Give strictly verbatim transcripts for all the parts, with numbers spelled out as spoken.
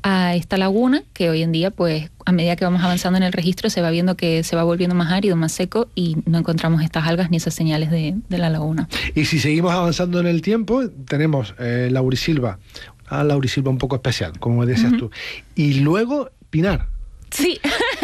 a esta laguna, que hoy en día, pues, a medida que vamos avanzando en el registro, se va viendo que se va volviendo más árido, más seco, y no encontramos estas algas ni esas señales de, de la laguna. Y si seguimos avanzando en el tiempo, tenemos eh, laurisilva, una laurisilva un poco especial, como decías uh-huh. tú, y luego pinar. Sí.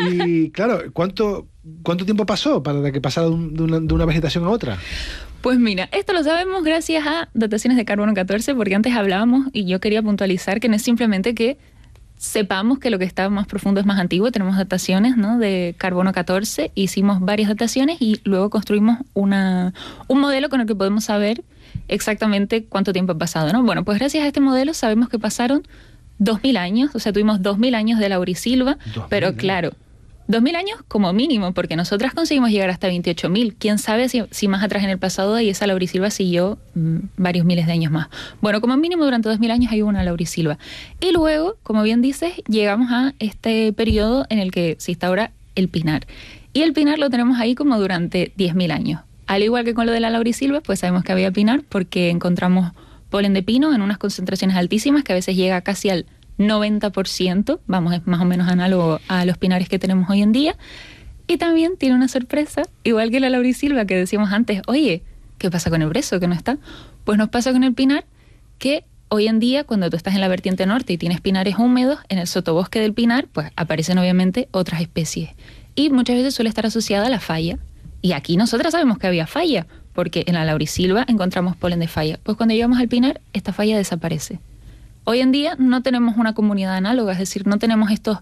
Y claro, ¿cuánto, cuánto tiempo pasó para que pasara de, un, de, una, de una vegetación a otra? Pues mira, esto lo sabemos gracias a dataciones de carbono catorce, porque antes hablábamos, y yo quería puntualizar que no es simplemente que sepamos que lo que está más profundo es más antiguo. Tenemos dataciones, ¿no?, de carbono catorce, hicimos varias dataciones y luego construimos una, un modelo con el que podemos saber exactamente cuánto tiempo ha pasado, ¿no? Bueno, pues gracias a este modelo sabemos que pasaron dos mil años, o sea, tuvimos dos mil años de laurisilva, pero claro, dos mil años como mínimo, porque nosotras conseguimos llegar hasta veintiocho mil. ¿Quién sabe si, si más atrás en el pasado y esa laurisilva siguió mmm, varios miles de años más? Bueno, como mínimo durante dos mil años hay una laurisilva. Y luego, como bien dices, llegamos a este periodo en el que se instaura el pinar. Y el pinar lo tenemos ahí como durante diez mil años. Al igual que con lo de la laurisilva, pues sabemos que había pinar porque encontramos polen de pino en unas concentraciones altísimas que a veces llega casi al noventa por ciento, vamos, es más o menos análogo a los pinares que tenemos hoy en día. Y también tiene una sorpresa, igual que la laurisilva que decíamos antes, oye, ¿qué pasa con el brezo que no está? Pues nos pasa con el pinar, que hoy en día cuando tú estás en la vertiente norte y tienes pinares húmedos, en el sotobosque del pinar, pues aparecen obviamente otras especies. Y muchas veces suele estar asociada a la falla. Y aquí nosotras sabemos que había falla, porque en la laurisilva encontramos polen de falla. Pues cuando llegamos al pinar, esta falla desaparece. Hoy en día no tenemos una comunidad análoga, es decir, no tenemos estos,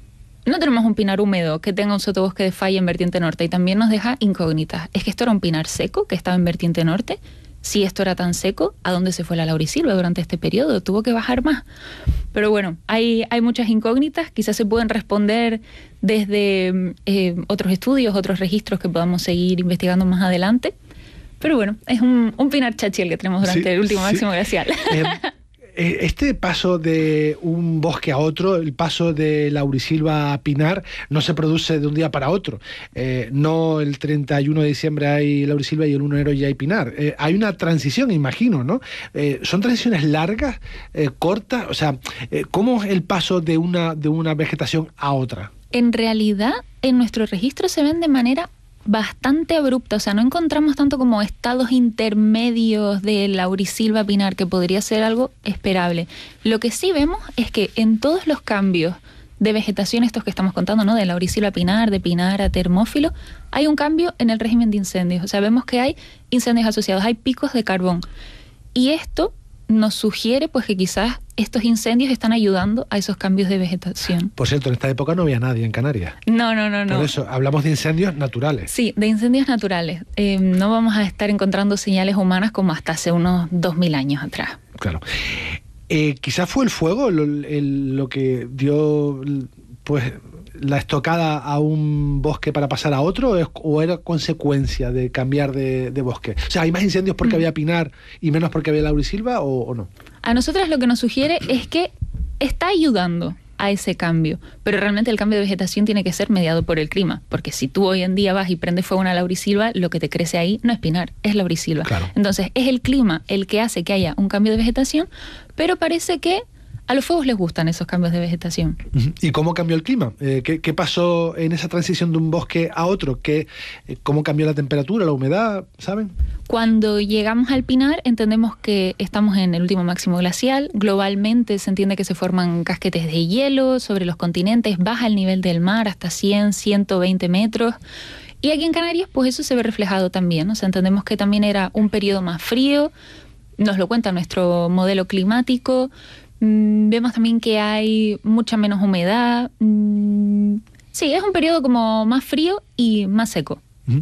no tenemos un pinar húmedo que tenga un sotobosque de falla en vertiente norte, y también nos deja incógnitas. ¿Es que esto era un pinar seco que estaba en vertiente norte? Si esto era tan seco, ¿a dónde se fue la laurisilva durante este periodo? ¿Tuvo que bajar más? Pero bueno, hay, hay muchas incógnitas, quizás se pueden responder desde eh, otros estudios, otros registros que podamos seguir investigando más adelante. Pero bueno, es un, un pinar chachi el que tenemos durante sí, el último sí. máximo glacial. Eh, Este paso de un bosque a otro, el paso de laurisilva a pinar, no se produce de un día para otro. Eh, no el treinta y uno de diciembre hay laurisilva y el uno de enero ya hay pinar. Eh, hay una transición, imagino, ¿no? Eh, ¿Son transiciones largas, eh, cortas? O sea, eh, ¿cómo es el paso de una, de una vegetación a otra? En realidad, en nuestro registro se ven de manera bastante abrupta, o sea, no encontramos tanto como estados intermedios de laurisilva pinar, que podría ser algo esperable. Lo que sí vemos es que en todos los cambios de vegetación, estos que estamos contando, ¿no?, de laurisilva pinar, de pinar a termófilo, hay un cambio en el régimen de incendios. O sea, vemos que hay incendios asociados, hay picos de carbón. Y esto nos sugiere pues que quizás estos incendios están ayudando a esos cambios de vegetación. Por cierto, en esta época no había nadie en Canarias. No, no, no, no. Por eso hablamos de incendios naturales. Sí, de incendios naturales. Eh, no vamos a estar encontrando señales humanas como hasta hace unos dos mil años atrás. Claro. Eh, quizás fue el fuego lo, el, lo que dio pues la estocada a un bosque para pasar a otro, o era consecuencia de cambiar de, de bosque. O sea, ¿hay más incendios porque mm. había pinar y menos porque había laurisilva o, o no? A nosotras lo que nos sugiere es que está ayudando a ese cambio, pero realmente el cambio de vegetación tiene que ser mediado por el clima, porque si tú hoy en día vas y prendes fuego a una laurisilva, lo que te crece ahí no es pinar, es laurisilva. Claro. Entonces es el clima el que hace que haya un cambio de vegetación, pero parece que a los fuegos les gustan esos cambios de vegetación. ¿Y cómo cambió el clima? Eh, ¿qué, ¿Qué pasó en esa transición de un bosque a otro? ¿Qué, eh, ¿Cómo cambió la temperatura, la humedad? ¿Saben? Cuando llegamos al pinar entendemos que estamos en el último máximo glacial. Globalmente se entiende que se forman casquetes de hielo sobre los continentes, baja el nivel del mar hasta cien, ciento veinte metros. Y aquí en Canarias pues eso se ve reflejado también. O sea, entendemos que también era un periodo más frío, nos lo cuenta nuestro modelo climático. Mm, vemos también que hay mucha menos humedad. Mm, sí, es un periodo como más frío y más seco. Uh-huh.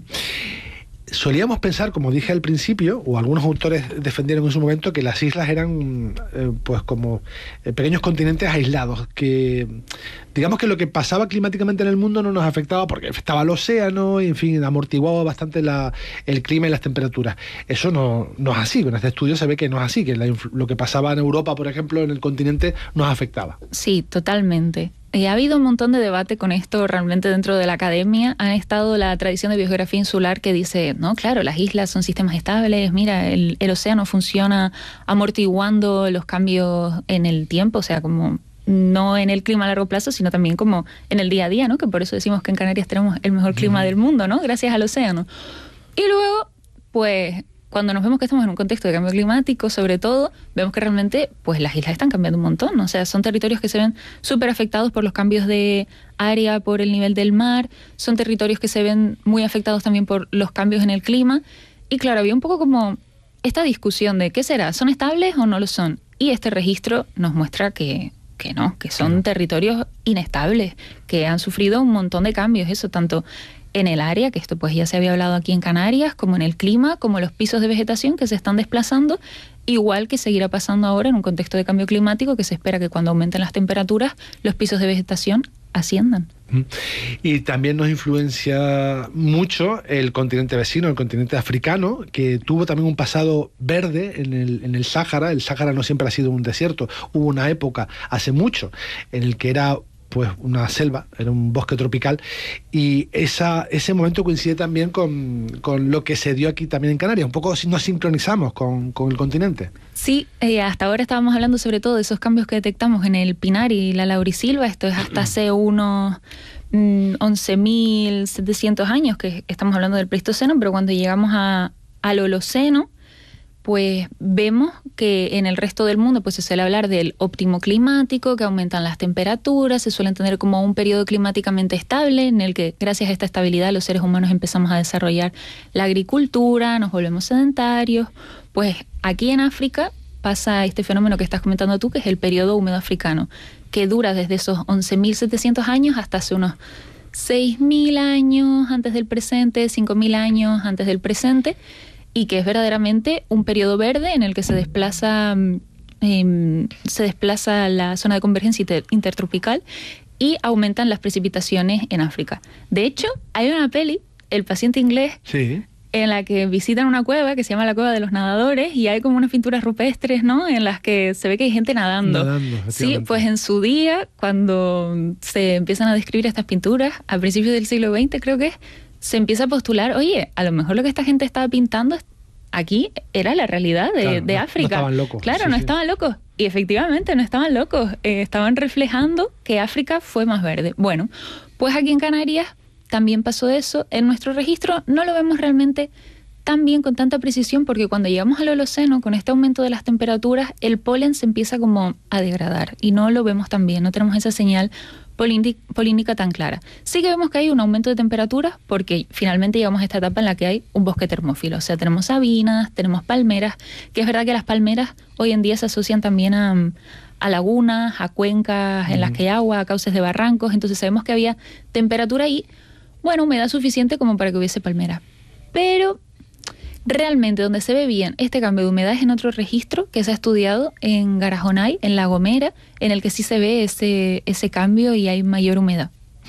Solíamos pensar, como dije al principio, o algunos autores defendieron en su momento, que las islas eran eh, pues como eh, pequeños continentes aislados, que digamos que lo que pasaba climáticamente en el mundo no nos afectaba porque afectaba al océano y, en fin, amortiguaba bastante la, el clima y las temperaturas. Eso no, no es así. Con este estudio se ve que no es así, que la, lo que pasaba en Europa, por ejemplo, en el continente, nos afectaba. Sí, totalmente. Eh, ha habido un montón de debate con esto realmente dentro de la academia. Ha estado la tradición de biogeografía insular que dice, no, claro, las islas son sistemas estables, mira, el, el océano funciona amortiguando los cambios en el tiempo, o sea, como no en el clima a largo plazo, sino también como en el día a día, ¿no? Que por eso decimos que en Canarias tenemos el mejor clima del mundo, ¿no? Gracias al océano. Y luego, pues, cuando nos vemos que estamos en un contexto de cambio climático, sobre todo, vemos que realmente, pues, las islas están cambiando un montón, ¿no? O sea, son territorios que se ven súper afectados por los cambios de área, por el nivel del mar, son territorios que se ven muy afectados también por los cambios en el clima. Y claro, había un poco como esta discusión de ¿qué será? ¿Son estables o no lo son? Y este registro nos muestra que, que no, que son territorios inestables, que han sufrido un montón de cambios, eso tanto en el área, que esto pues ya se había hablado aquí en Canarias, como en el clima, como los pisos de vegetación que se están desplazando, igual que seguirá pasando ahora en un contexto de cambio climático, que se espera que cuando aumenten las temperaturas, los pisos de vegetación asciendan. Y también nos influencia mucho el continente vecino, el continente africano, que tuvo también un pasado verde en el, en el Sáhara. El Sáhara no siempre ha sido un desierto. Hubo una época, hace mucho, en el que era pues una selva, era un bosque tropical, y esa, ese momento coincide también con, con lo que se dio aquí también en Canarias. Un poco nos sincronizamos con, con el continente. Sí, eh, hasta ahora estábamos hablando sobre todo de esos cambios que detectamos en el pinar y la laurisilva. Esto es hasta hace unos mm, once mil setecientos años, que estamos hablando del Pleistoceno, pero cuando llegamos a, al Holoceno, pues vemos que en el resto del mundo pues se suele hablar del óptimo climático, que aumentan las temperaturas, se suele entender como un periodo climáticamente estable en el que gracias a esta estabilidad los seres humanos empezamos a desarrollar la agricultura, nos volvemos sedentarios. Pues aquí en África pasa este fenómeno que estás comentando tú, que es el periodo húmedo africano, que dura desde esos once mil setecientos años hasta hace unos seis mil años antes del presente, cinco mil años antes del presente, y que es verdaderamente un periodo verde en el que se desplaza, eh, se desplaza la zona de convergencia inter intertropical y aumentan las precipitaciones en África. De hecho, hay una peli, El paciente inglés, sí, en la que visitan una cueva que se llama la Cueva de los Nadadores y hay como unas pinturas rupestres, ¿no?, en las que se ve que hay gente nadando. Nadando, sí, pues en su día, cuando se empiezan a describir estas pinturas, a principios del siglo veinte creo que es, se empieza a postular, oye, a lo mejor lo que esta gente estaba pintando aquí era la realidad de, claro, de no, África. No estaban locos. Claro, sí, no sí. estaban locos. Y efectivamente no estaban locos. Eh, estaban reflejando que África fue más verde. Bueno, pues aquí en Canarias también pasó eso. En nuestro registro no lo vemos realmente tan bien, con tanta precisión, porque cuando llegamos al Holoceno, con este aumento de las temperaturas, el polen se empieza como a degradar y no lo vemos tan bien, no tenemos esa señal polínica tan clara. Sí que vemos que hay un aumento de temperaturas porque finalmente llegamos a esta etapa en la que hay un bosque termófilo. O sea, tenemos sabinas, tenemos palmeras, que es verdad que las palmeras hoy en día se asocian también a, a lagunas, a cuencas en las que hay agua, a cauces de barrancos. Entonces sabemos que había temperatura y, bueno, humedad suficiente como para que hubiese palmera. Pero realmente donde se ve bien este cambio de humedad es en otro registro que se ha estudiado en Garajonay, en La Gomera, en el que sí se ve ese, ese cambio y hay mayor humedad.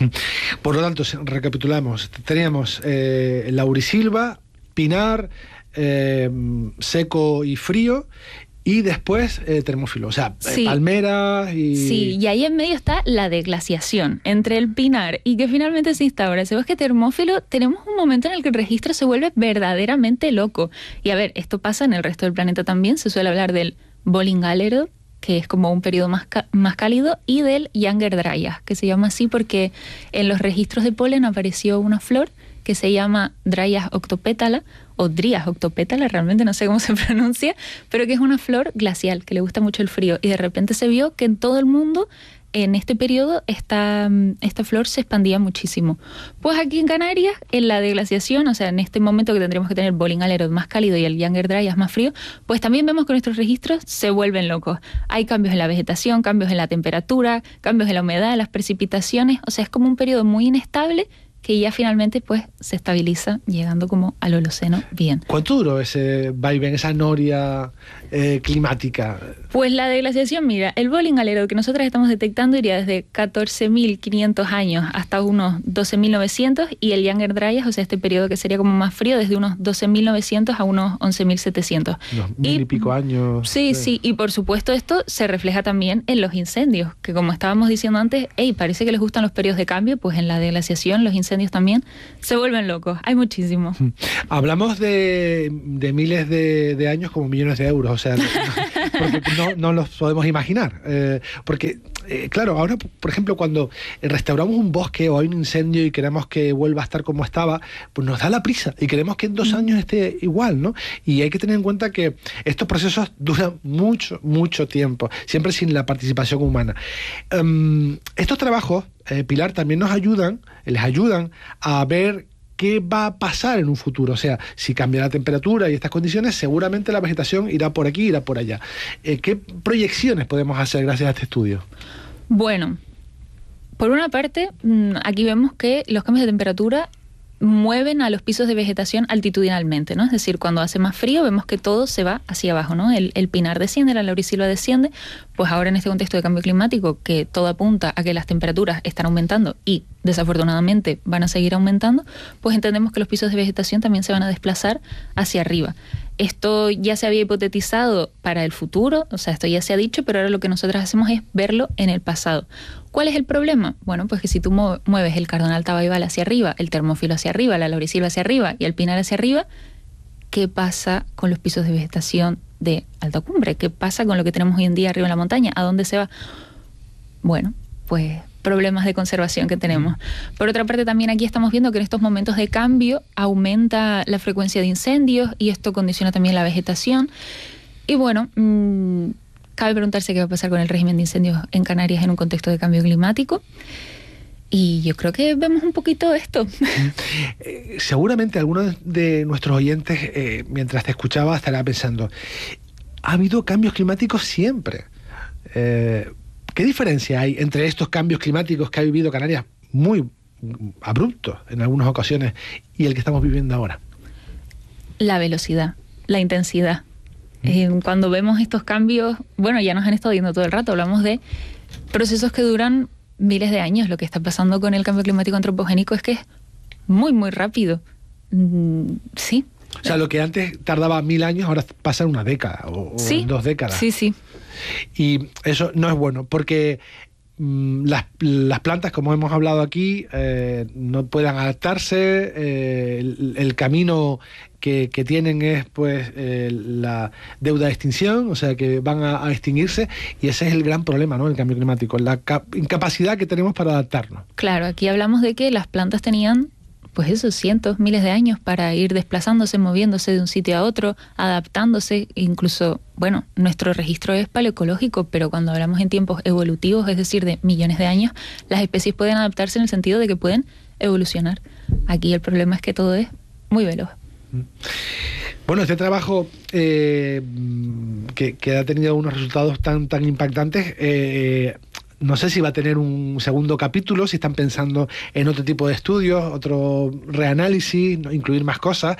Por lo tanto, recapitulamos, teníamos eh, laurisilva, pinar, eh, seco y frío, y después eh, termófilo, o sea, sí. palmeras y... Sí, y ahí en medio está la deglaciación entre el pinar y que finalmente se instaura ese bosque termófilo. Tenemos un momento en el que el registro se vuelve verdaderamente loco. Y a ver, esto pasa en el resto del planeta también. Se suele hablar del Bollingalero, que es como un periodo más, más cálido, y del Younger Dryas, que se llama así porque en los registros de polen apareció una flor que se llama Dryas octopétala, o Dryas octopétala, realmente no sé cómo se pronuncia, pero que es una flor glacial, que le gusta mucho el frío, y de repente se vio que en todo el mundo, en este periodo, esta, esta flor se expandía muchísimo. Pues aquí en Canarias, en la deglaciación, o sea, en este momento que tendríamos que tener el Bollingalero más cálido y el Younger Dryas más frío, pues también vemos que nuestros registros se vuelven locos. Hay cambios en la vegetación, cambios en la temperatura, cambios en la humedad, las precipitaciones, o sea, es como un periodo muy inestable que ya finalmente pues se estabiliza llegando como al Holoceno bien. ¿Cuánto duró ese vaivén, esa noria eh, climática? Pues la deglaciación, mira, el Bollingalero que nosotros estamos detectando iría desde catorce mil quinientos años hasta unos doce mil novecientos, y el Younger Dryas, o sea, este periodo que sería como más frío, desde unos doce mil novecientos a unos once mil setecientos. Unos mil y, y pico años. Sí, sí, sí, y por supuesto esto se refleja también en los incendios, que como estábamos diciendo antes, hey, parece que les gustan los periodos de cambio, pues en la deglaciación los incendios también se vuelven locos, hay muchísimos. Hablamos de, de miles de, de años como millones de euros, o sea, porque no, no los podemos imaginar, eh, porque eh, claro, ahora, por ejemplo, cuando restauramos un bosque o hay un incendio y queremos que vuelva a estar como estaba, pues nos da la prisa y queremos que en dos años esté igual, ¿no? Y hay que tener en cuenta que estos procesos duran mucho, mucho tiempo, siempre sin la participación humana. Um, estos trabajos, eh, Pilar, también nos ayudan, les ayudan a ver qué va a pasar en un futuro. O sea, si cambia la temperatura y estas condiciones, seguramente la vegetación irá por aquí, irá por allá. Eh, ¿Qué proyecciones podemos hacer gracias a este estudio? Bueno, por una parte, aquí vemos que los cambios de temperatura mueven a los pisos de vegetación altitudinalmente, ¿no? Es decir, cuando hace más frío vemos que todo se va hacia abajo, ¿no? El, el pinar desciende, la laurisilva desciende, pues ahora en este contexto de cambio climático que todo apunta a que las temperaturas están aumentando y desafortunadamente van a seguir aumentando, pues entendemos que los pisos de vegetación también se van a desplazar hacia arriba. Esto ya se había hipotetizado para el futuro, o sea, esto ya se ha dicho, pero ahora lo que nosotros hacemos es verlo en el pasado. ¿Cuál es el problema? Bueno, pues que si tú mueves el cardonal tabaibal hacia arriba, el termófilo hacia arriba, la laurisilva hacia arriba y el pinar hacia arriba, ¿qué pasa con los pisos de vegetación de alta cumbre? ¿Qué pasa con lo que tenemos hoy en día arriba en la montaña? ¿A dónde se va? Bueno, pues problemas de conservación que tenemos. Por otra parte, también aquí estamos viendo que en estos momentos de cambio aumenta la frecuencia de incendios y esto condiciona también la vegetación. Y bueno, mmm, cabe preguntarse qué va a pasar con el régimen de incendios en Canarias en un contexto de cambio climático. Y yo creo que vemos un poquito esto. Eh, seguramente algunos de nuestros oyentes, eh, mientras te escuchaba, estará pensando, ha habido cambios climáticos siempre. Eh, ¿Qué diferencia hay entre estos cambios climáticos que ha vivido Canarias muy abruptos en algunas ocasiones y el que estamos viviendo ahora? La velocidad, la intensidad. ¿Mm? Eh, cuando vemos estos cambios, bueno, ya nos han estado viendo todo el rato, hablamos de procesos que duran miles de años. Lo que está pasando con el cambio climático antropogénico es que es muy, muy rápido. Mm, sí. O sea, lo que antes tardaba mil años, ahora pasa en una década o, o sí, en dos décadas. Sí, sí. Y eso no es bueno, porque mmm, las, las plantas, como hemos hablado aquí, eh, no pueden adaptarse, eh, el, el camino que, que tienen es pues eh, la deuda de extinción, o sea que van a, a extinguirse, y ese es el gran problema, ¿no? El cambio climático, la incapacidad que tenemos para adaptarnos. Claro, aquí hablamos de que las plantas tenían pues eso, cientos, miles de años para ir desplazándose, moviéndose de un sitio a otro, adaptándose, incluso, bueno, nuestro registro es paleoecológico, pero cuando hablamos en tiempos evolutivos, es decir, de millones de años, las especies pueden adaptarse en el sentido de que pueden evolucionar. Aquí el problema es que todo es muy veloz. Bueno, este trabajo eh, que, que ha tenido unos resultados tan, tan impactantes, eh, no sé si va a tener un segundo capítulo, si están pensando en otro tipo de estudios, otro reanálisis, ¿no? Incluir más cosas.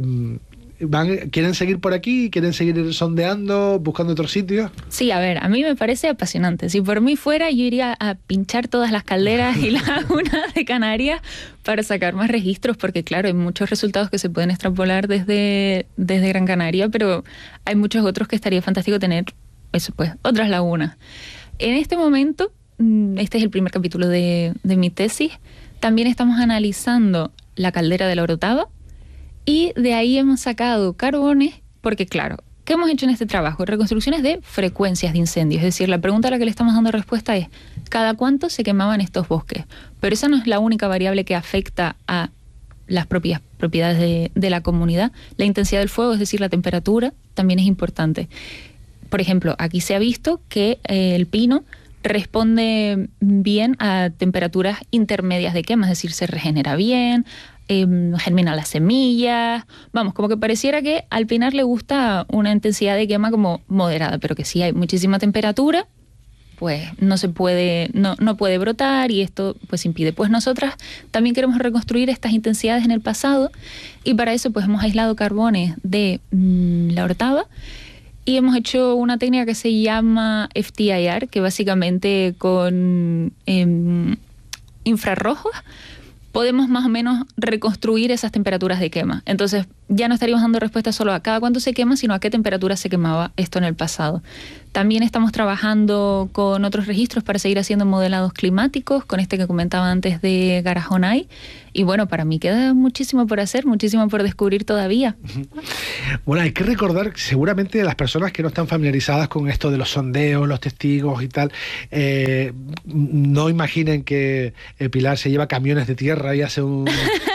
¿Van, ¿Quieren seguir por aquí? ¿Quieren seguir sondeando, buscando otros sitios? Sí, a ver, a mí me parece apasionante. Si por mí fuera, yo iría a pinchar todas las calderas y las lagunas de Canarias para sacar más registros, porque claro, hay muchos resultados que se pueden extrapolar desde, desde Gran Canaria, pero hay muchos otros que estaría fantástico tener, eso pues, otras lagunas. En este momento, este es el primer capítulo de, de mi tesis, también estamos analizando la caldera de la Orotava y de ahí hemos sacado carbones, porque claro, ¿qué hemos hecho en este trabajo? Reconstrucciones de frecuencias de incendios, es decir, la pregunta a la que le estamos dando respuesta es ¿cada cuánto se quemaban estos bosques? Pero esa no es la única variable que afecta a las propias propiedades de, de la comunidad. La intensidad del fuego, es decir, la temperatura, también es importante. Por ejemplo, aquí se ha visto que eh, el pino responde bien a temperaturas intermedias de quema, es decir, se regenera bien, eh, germina las semillas, vamos, como que pareciera que al pinar le gusta una intensidad de quema como moderada, pero que si hay muchísima temperatura, pues no se puede, no, no puede brotar y esto pues impide. Pues nosotras también queremos reconstruir estas intensidades en el pasado y para eso pues hemos aislado carbones de mmm, la Orotava. Y hemos hecho una técnica que se llama F T I R, que básicamente con eh, infrarrojos podemos más o menos reconstruir esas temperaturas de quema. Entonces ya no estaríamos dando respuesta solo a cada cuánto se quema, sino a qué temperatura se quemaba esto en el pasado. También estamos trabajando con otros registros para seguir haciendo modelados climáticos, con este que comentaba antes de Garajonay. Y bueno, para mí queda muchísimo por hacer, muchísimo por descubrir todavía. Bueno, hay que recordar que seguramente las personas que no están familiarizadas con esto de los sondeos, los testigos y tal, eh, no imaginen que eh, Pilar se lleva camiones de tierra y hace un...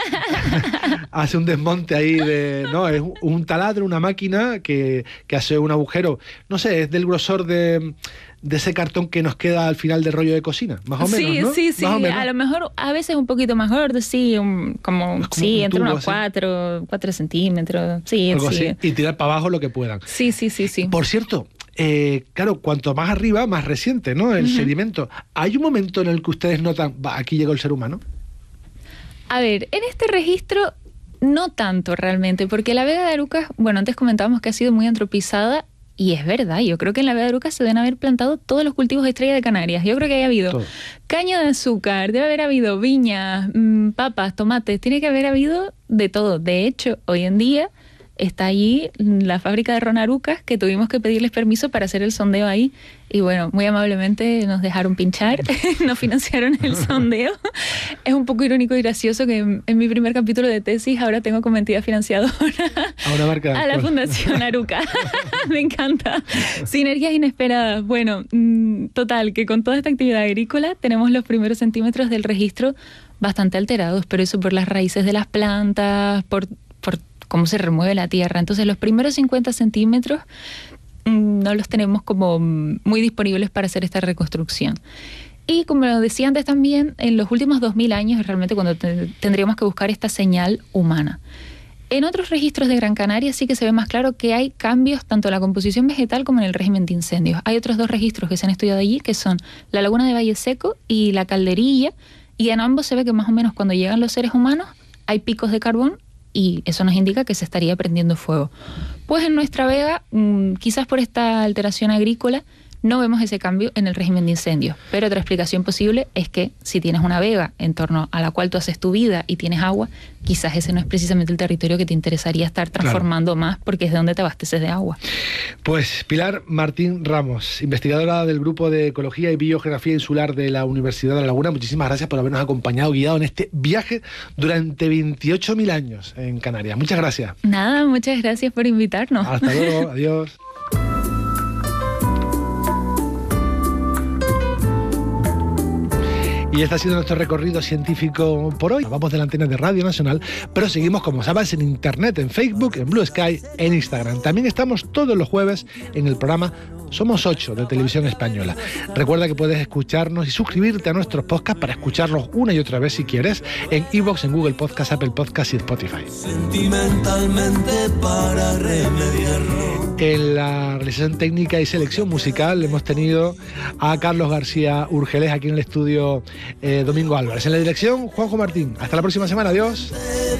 hace un desmonte ahí de... No, es un taladro, una máquina que, que hace un agujero. No sé, es del grosor de... de ese cartón que nos queda al final del rollo de cocina, más o menos, sí, ¿no? Sí, sí, sí, a lo mejor a veces un poquito más gordo, sí, un, como, como, sí, un entre tubo, unos cuatro, cuatro centímetros, sí, algo sí. así, y tirar para abajo lo que puedan. Sí, sí, sí, sí. Por cierto, eh, claro, cuanto más arriba, más reciente, ¿no? El uh-huh. sedimento. ¿Hay un momento en el que ustedes notan, va, aquí llegó el ser humano? A ver, en este registro no tanto realmente, porque la Vega de Arucas, bueno, antes comentábamos que ha sido muy antropizada. Y es verdad, yo creo que en la Vega de Arucas se deben haber plantado todos los cultivos de estrella de Canarias. Yo creo que haya habido Todo. caña de azúcar, debe haber habido viñas, mmm, papas, tomates, tiene que haber habido de todo. De hecho, hoy en día está allí la fábrica de ron Arucas, que tuvimos que pedirles permiso para hacer el sondeo ahí. Y bueno, muy amablemente nos dejaron pinchar, nos financiaron el sondeo. Es un poco irónico y gracioso que en, en mi primer capítulo de tesis ahora tengo como entidad financiadora a, una marca a la Fundación Aruca. Me encanta. Sinergias inesperadas. Bueno, mmm, total, que con toda esta actividad agrícola tenemos los primeros centímetros del registro bastante alterados, pero eso por las raíces de las plantas, por, por cómo se remueve la tierra. Entonces los primeros cincuenta centímetros no los tenemos como muy disponibles para hacer esta reconstrucción. Y como lo decía antes también, en los últimos dos mil años es realmente cuando te, tendríamos que buscar esta señal humana. En otros registros de Gran Canaria sí que se ve más claro que hay cambios tanto en la composición vegetal como en el régimen de incendios. Hay otros dos registros que se han estudiado allí, que son la Laguna de Valle Seco y la Calderilla, y en ambos se ve que más o menos cuando llegan los seres humanos hay picos de carbón, y eso nos indica que se estaría prendiendo fuego. Pues en nuestra vega, mmm, quizás por esta alteración agrícola, no vemos ese cambio en el régimen de incendios. Pero otra explicación posible es que si tienes una vega en torno a la cual tú haces tu vida y tienes agua, quizás ese no es precisamente el territorio que te interesaría estar transformando claro. más, porque es de donde te abasteces de agua. Pues Pilar Martín Ramos, investigadora del Grupo de Ecología y Biogeografía Insular de la Universidad de La Laguna, muchísimas gracias por habernos acompañado, guiado en este viaje durante veintiocho mil años en Canarias. Muchas gracias. Nada, muchas gracias por invitarnos. Hasta luego, adiós. Y este ha sido nuestro recorrido científico por hoy. Vamos de la antena de Radio Nacional, pero seguimos, como sabes, en Internet, en Facebook, en Blue Sky, en Instagram. También estamos todos los jueves en el programa Somos Ocho de Televisión Española. Recuerda que puedes escucharnos y suscribirte a nuestros podcasts para escucharlos una y otra vez si quieres, en iVoox, en Google Podcast, Apple Podcast y Spotify. Sentimentalmente para remediarlo. En la realización técnica y selección musical hemos tenido a Carlos García Urgeles aquí en el estudio eh, Domingo Álvarez. En la dirección, Juanjo Martín. Hasta la próxima semana. Adiós.